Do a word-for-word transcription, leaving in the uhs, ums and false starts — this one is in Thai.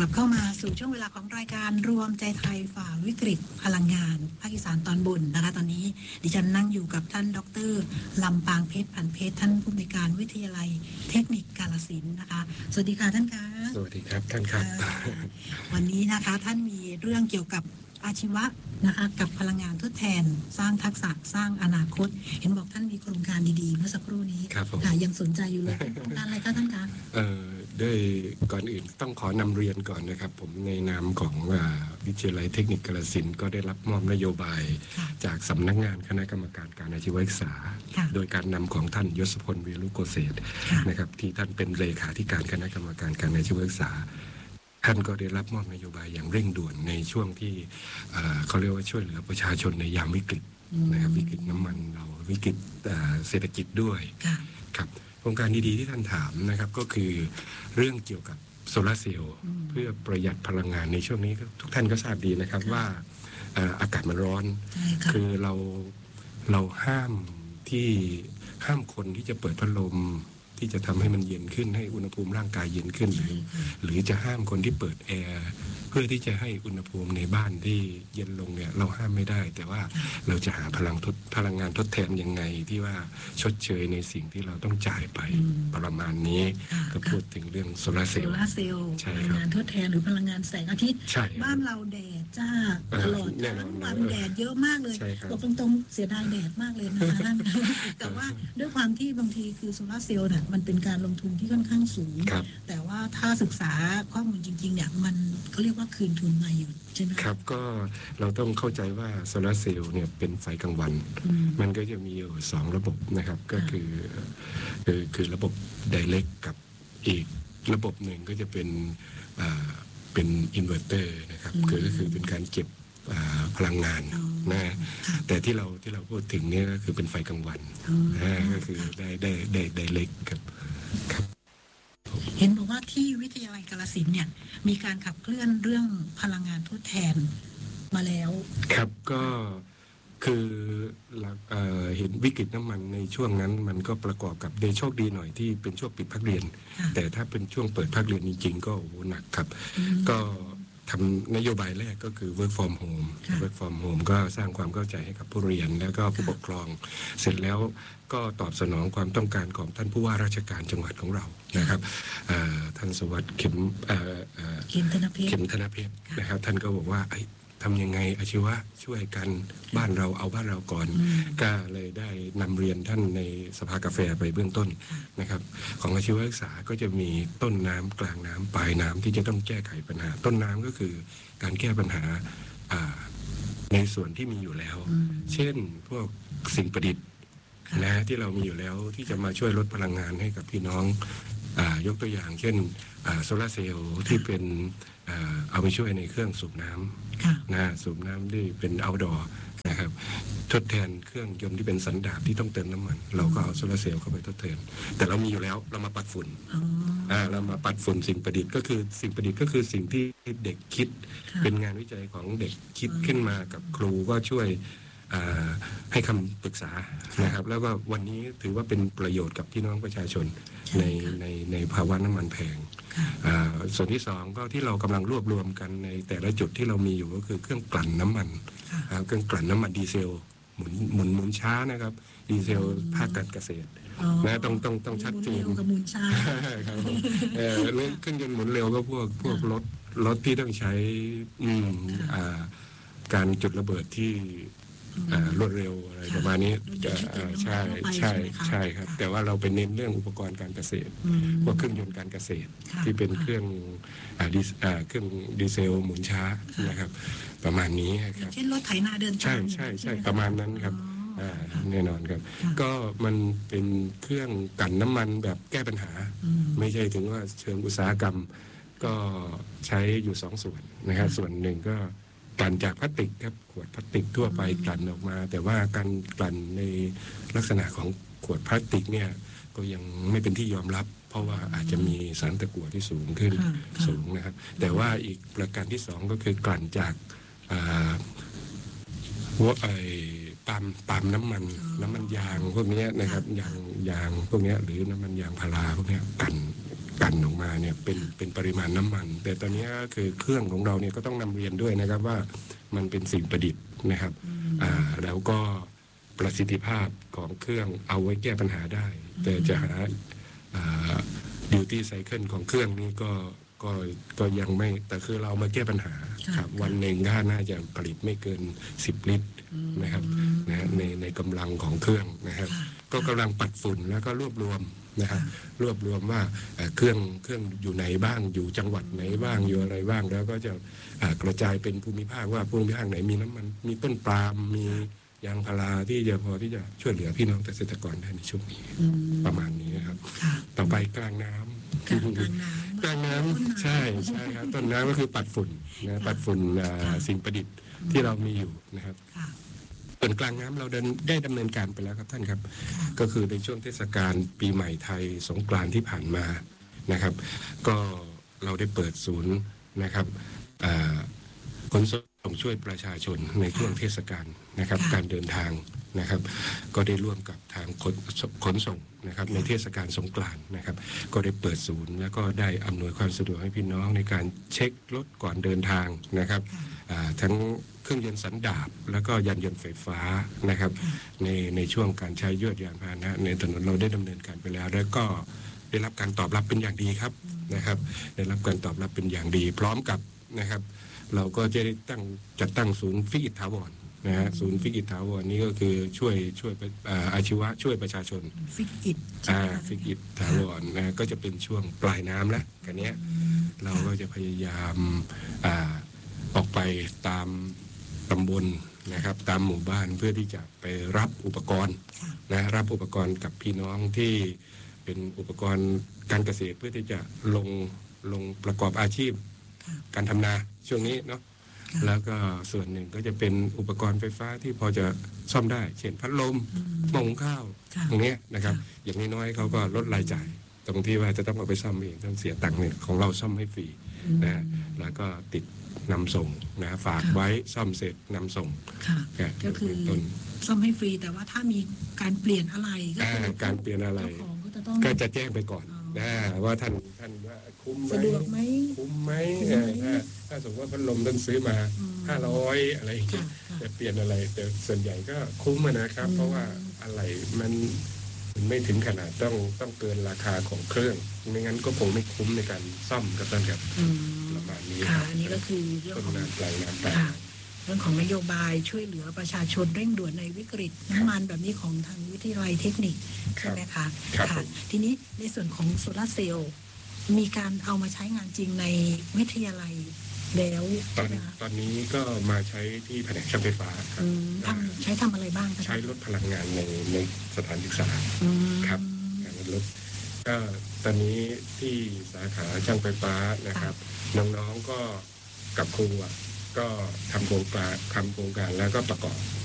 ลับเข้ามาสู่ช่วงเวลาของรายการรวมใจไทยฝ่าวิกฤตพลังงานภาคอีสานตอนบนนะคะตอนนี้ดิฉันนั่งอยู่กับท่านดร.ลำปางเพชรพันเพชรท่านผู้อำนวยการวิทยาลัยเทคนิคกาฬสินธุ์นะคะสวัสดีค่ะท่านคะสวัสดีครับท่านครับวันนี้นะคะท่านมีเรื่องเกี่ยวกับอาชีวะนะคะกับพลังงานทดแทนสร้างทักษะสร้างอนาคตเห็นบอกท่านมีโครงการดีๆเมื่อสักครู่นี้ค่ะยังสนใจอยู่เลยโครงการอะไรคะท่านคะเอ่อด้วยก่อนอื่นต้องขอนำเรียนก่อนนะครับผมในนามของวิทยาลัยเทคนิคกาฬสินธุ์ก็ได้รับมอบนโยบายจากสำนักงานคณะกรรมการการอาชีวศึกษาโดยการนำของท่านยศพลเวรุโกเศษนะครับที่ท่านเป็นเลขาธิการคณะกรรมการการอาชีวศึกษาท่านก็ได้รับมอบนโยบายอย่างเร่งด่วนในช่วงที่เขาเรียกว่าช่วยเหลือประชาชนในยามวิกฤตนะครับวิกฤตน้ำมันเราวิกฤตเศรษฐกิจด้วยครับโครงการดีๆที่ท่านถามนะครับก็คือเรื่องเกี่ยวกับโซลาร์เซลล์เพื่อประหยัดพลังงานในช่วงนี้ทุกท่านก็ทราบดีนะครับว่าอากาศมันร้อนคือเราเราห้ามที่ห้ามคนที่จะเปิดพัดลมที่จะทำให้มันเย็นขึ้นให้อุณหภูมิร่างกายเย็นขึ้นหรือหรือจะห้ามคนที่เปิดแอร์เพื่อที่จะให้อุณหภูมิในบ้านที่เย็นลงเนี่ยเราห้ามไม่ได้แต่ว่าเราจะหาพลังทดพลังงานทดแทนยังไงที่ว่าชดเชยในสิ่งที่เราต้องจ่ายไปประมาณนี้ก็พูดถึงเรื่องโซลาร์เซลล์โซลาร์เซลล์พลังงานทดแทนหรือพลังงานแสงอาทิตย์บ้านเราแดดจ้าตลอดทั้งวันแดดเยอะมากเลยบอกตรงๆเสียดายแดดมากเลยนะคะท่านแต่ว่าด้วยความที่บางทีคือโซลาร์เซลล์เนี่ยมันเป็นการลงทุนที่ค่อนข้างสูงแต่ว่าถ้าศึกษาข้อมูลจริงๆเนี่ยมันเขาเรียกว่าคืนทุนมาอยู่ใช่ไหมครับก็เราต้องเข้าใจว่าโซลาร์เซลล์เนี่ยเป็นไฟกลางวันมันก็จะมีอยู่สองระบบนะครับก็คือคือคือระบบไดเรกกับอีกระบบหนึ่งก็จะเป็นเป็นอินเวอร์เตอร์นะครับคือก็คือเป็นการเก็บพลังงานนะแต่ที่เราที่เราพูดถึงนี่ก็คือเป็นไฟกลางวันก็คือได้ได้ได้ไดเรกครับเห็นบอกว่าที่วิทยาลัยกาฬสินธุ์เนี่ยมีการขับเคลื่อนเรื่องพลังงานทดแทนมาแล้วครับก็คือเอ่อเห็นวิกฤตน้ำมันในช่วงนั้นมันก็ประกอบกับในโชคดีหน่อยที่เป็นช่วงปิดภาคเรียนแต่ถ้าเป็นช่วงเปิดภาคเรียนจริงๆก็โอ้โหหนักครับก็ทำนโยบายแรกก็คือ work from home work from home ก็สร้างความเข้าใจให้กับผู้เรียนแล้วก็ผู้ปกครองเสร็จแล้วก็ตอบสนองความต้องการของท่านผู้ว่าราชการจังหวัดของเรานะครับท่านสวัสดิ์เข็มเข็มธนเพชรเข็มธนเพชรนะครับท่านก็บอกว่าทำยังไงอาชีวะช่วยกันบ้านเราเอาบ้านเราก่อนก็เลยได้นำเรียนท่านในสภากาแฟไปเบื้องต้นนะครับของอาชีวศึกษาก็จะมีต้นน้ำกลางน้ำปลายน้ำที่จะต้องแก้ไขปัญหาต้นน้ำก็คือการแก้ปัญหาในส่วนที่มีอยู่แล้วเช่นพวกสิ่งประดิษฐ์นะที่เรามีอยู่แล้วที่จะมาช่วยลดพลังงานให้กับพี่น้องยกตัวอย่างเช่นโซลาร์เซลล์ที่เป็นเอาไปช่วยในเครื่องสูบน้ำนะสูบน้ำที่เป็น outdoor นะครับทดแทนเครื่องยนต์ที่เป็นสันดาปที่ต้องเติมน้ำมันเราก็เอาโซลาร์เซลล์เข้าไปทดแทนแต่เรามีอยู่แล้วเรามาปัดฝุ่นเรามาปัดฝุ่นสิ่งประดิษฐ์ก็คือสิ่งประดิษฐ์ก็คือสิ่งที่เด็กคิดเป็นงานวิจัยของเด็กคิดขึ้นมากับครูก็ช่วยให้คำปรึกษานะครับแล้วก็วันนี้ถือว่าเป็นประโยชน์กับพี่น้องประชาชนในในในภาวะน้ำมันแพงส่วนที่สองก็ที่เรากำลังรวบรวมกันในแต่ละจุดที่เรามีอยู่ก็คือเครื่องกลั่นน้ำมันเครื่องกลั่นน้ำมันดีเซลหมุนหมุนหมุนช้านะครับดีเซลภาคการเกษตรนะต้องต้องต้องชัดเจนกับหมุนช้าครับเออเรื่องเครื่องยนต์หมุนเร็วก็พวกพวกรถรถที่ต้องใช้การจุดระเบิดที่รวดเร็วอะไรประมาณนี้ใช่ใช่ใช่ครับแต่ว่าเราไปเน้นเรื่องอุปกรณ์การเกษตรพวกเครื่องยนต์การเกษตรที่เป็นเครื่องเครื่องดีเซลหมุนช้านะครับประมาณนี้ครับเช่นรถไถนาเดินใช่ใช่ใช่ประมาณนั้นครับแน่นอนครับก็มันเป็นเครื่องกลั่นน้ำมันแบบแก้ปัญหาไม่ใช่ถึงว่าเชิงอุตสาหกรรมก็ใช้อยู่สองส่วนนะครับส่วนหนึ่งก็กลั่นจากพลาสติกครับขวดพลาสติกทั่วไปกลั่นออกมาแต่ว่าการกลั่นในลักษณะของขวดพลาสติกเนี่ยก็ยังไม่เป็นที่ยอมรับเพราะว่าอาจจะมีสารตะกั่วที่สูงขึ้นสูงนะครับแต่ว่าอีกประการที่สองก็คือกลั่นจากหัวไอปาล์มปาล์มน้ำมันน้ำมันยางพวกนี้นะครับยางยางพวกนี้หรือน้ำมันยางพาราพวกนี้กลั่นกันออกมาเนี่ยเป็นเป็นปริมาณน้ำมันแต่ตอนนี้คือเครื่องของเราเนี่ยก็ต้องนำเรียนด้วยนะครับว่ามันเป็นสิ่งประดิษฐ์นะครับอ่าแล้วก็ประสิทธิภาพของเครื่องเอาไว้แก้ปัญหาได้แต่จะหาดิวตี้ไซเคิลของเครื่องนี้ก็ก็ก็ยังไม่แต่คือเรามาแก้ปัญหาครับวันหนึ่งก็น่าจะผลิตไม่เกินสิบลิตรนะครับนะในในกำลังของเครื่องนะครับก็กำลังปัดฝุ่นแล้วก็รวบรวมนะครับรวบรวมว่าเครื่องเครื่องอยู่ไหนบ้างอยู่จังหวัดไหนบ้างอยู่อะไรบ้างแล้วก็จะกระจายเป็นภูมิภาคว่าภูมิภาคไหนมีน้ำมันมีต้นปาล์มมียางพาราที่จะพอที่จะช่วยเหลือพี่น้องเกษตรกรได้ในช่วงนี้ประมาณนี้ครับต่อไปกลางน้ำกลางน้ำกลางน้ำใช่ใช่ครับต้นน้ำก็คือปัดฝุ่นนะปัดฝุ่นสิ่งประดิษฐ์ที่เรามีอยู่นะครับส่วนกลางน้ำเราได้ดำเนินการไปแล้วครับท่านครับก็คือในช่วงเทศกาลปีใหม่ไทยสงกรานต์ที่ผ่านมานะครับก็เราได้เปิดศูนย์นะครับขนส่งช่วยประชาชนในช่วงเทศกาลนะครับการเดินทางนะครับก็ได้ร่วมกับทางขนส่งนะครับในเทศกาลสงกรานต์นะครับก็ได้เปิดศูนย์แล้วก็ได้อำนวยความสะดวกให้พี่น้องในการเช็ครถก่อนเดินทางนะครับทั้งเครื่องยนต์สันดาปแล้วก็ยานยนต์ไฟฟ้านะครับในในช่วงการใช้ยวดยานพาหนะในถนนเราได้ดำเนินการไปแล้วแล้วก็ได้รับการตอบรับเป็นอย่างดีครับนะครับได้รับการตอบรับเป็นอย่างดีพร้อมกับนะครับเราก็จะได้ตั้งจัดตั้งศูนย์ฟิกอิทถาวรนะฮะศูนย์ฟิกอิทถาวรนี้ก็คือช่วยช่วยอาชีวะช่วยประชาชนฟิกอิทอ่าฟิกอิทถาวรนะก็จะเป็นช่วงปลายน้ำแล้วกันเนี้ยเราก็จะพยายามอ่าออกไปตามตำบลนะครับตามหมู่บ้านเพื่อที่จะไปรับอุปกรณ์นะรับอุปกรณ์กับพี่น้องที่เป็นอุปกรณ์การเกษตรเพื่อที่จะลงลงประกอบอาชีพการทำนาช่วงนี้เนาะแล้วก็ส่วนหนึ่งก็จะเป็นอุปกรณ์ไฟฟ้าที่พอจะซ่อมได้เช่นพัดลมหม้อหุงข้าวตรงนี้นะครับอย่างน้อยๆเขาก็ลดรายจ่ายตรงที่ว่าจะต้องเอาไปซ่อมเองต้องเสียตังค์เนี่ยของเราซ่อมให้ฟรีนะแล้วก็ติดนำส่งนะฝากไว้ซ่อมเสร็จนำส่งก็คือซ่อมให้ฟรีแต่ว่าถ้ามีการเปลี่ยนอะไรก็คือการเปลี่ยนอะไรก็จะแจ้งไปก่อนนะว่าท่านท่านว่าคุ้มไหมสะดวกไหมคุ้มไหมถ้าถ้าสมมติว่าพัดลมท่านซื้อมาห้าร้อยอะไรอย่างเงี้ยจะเปลี่ยนอะไรแต่ส่วนใหญ่ก็คุ้มนะครับเพราะว่าอะไรมันไม่ถึงขนาดต้องต้องเกินราคาของเครื่องไม่งั้นก็คงไม่คุ้มในการซ่อมกับท่านครับประมาณนี้ค่ะอันนี้ก็คือเรื่องของปลายน้ำปลายเรื่องของนโยบายช่วยเหลือประชาชนเร่งด่วนในวิกฤตน้ำมันแบบนี้ของทางวิทยาลัยเทคนิคใช่ไหมคะค่ะทีนี้ในส่วนของโซลาร์เซลล์มีการเอามาใช้งานจริงในวิทยาลัยแล้วตอนตอนนี้ก็มาใช้ที่แผนกช่างไฟฟ้าครับใช้ทำอะไรบ้างใช้ลดพลังงานในในสถานศึกษาครับการลดก็ตอนนี้ที่สาขาช่างไฟฟ้านะครับน้องๆก็กับครูอ่ะก็ทำโครงการทำโครงการแล้วก็ประกอบ